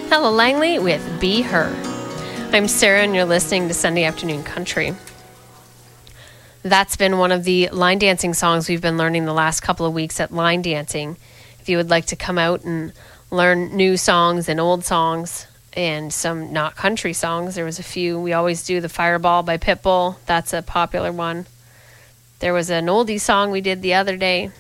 Ella Langley with Be Her. I'm Sarah, and you're listening to Sunday Afternoon Country. That's been one of the line dancing songs we've been learning the last couple of weeks at Line Dancing. If you would like to come out and learn new songs and old songs and some not country songs, there was a few. We always do the Fireball by Pitbull. That's a popular one. There was an oldie song we did the other day.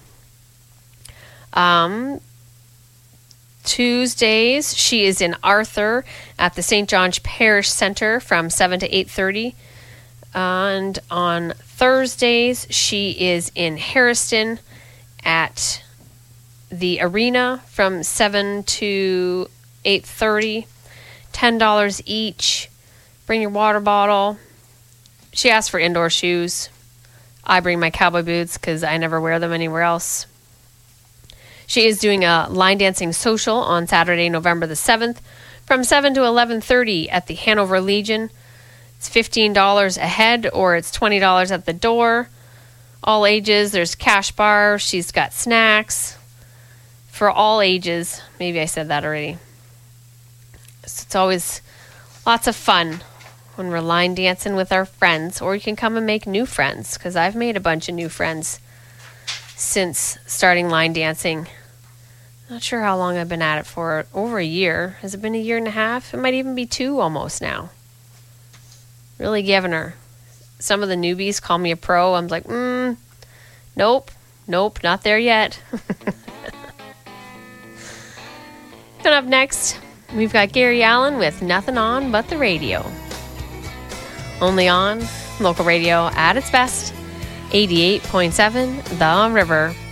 Tuesdays, she is in Arthur at the St. John's Parish Center from 7 to 8:30. And on Thursdays, she is in Harriston at the Arena from 7 to 8:30. $10 each. Bring your water bottle. She asked for indoor shoes. I bring my cowboy boots because I never wear them anywhere else. She is doing a line dancing social on Saturday, November the 7th from 7 to 11:30 at the Hanover Legion. It's $15 a head, or it's $20 at the door. All ages. There's cash bar. She's got snacks for all ages. Maybe I said that already. So it's always lots of fun when we're line dancing with our friends, or you can come and make new friends, because I've made a bunch of new friends since starting line dancing. Not sure how long I've been at it for. Over a year. Has it been a year and a half? It might even be 2 almost now. Really giving her. Some of the newbies call me a pro. I'm like, nope, not there yet. Coming up next, we've got Gary Allan with Nothing On But the Radio. Only on local radio at its best, 88.7 The River.